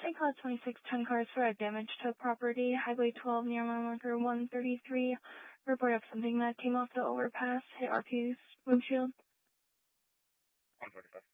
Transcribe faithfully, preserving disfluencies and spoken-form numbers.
Saint Cloud twenty-six, ten cars for a damage to property, Highway twelve near mile marker one thirty-three. Report of something that came off the overpass, hit R P's windshield. one forty-five.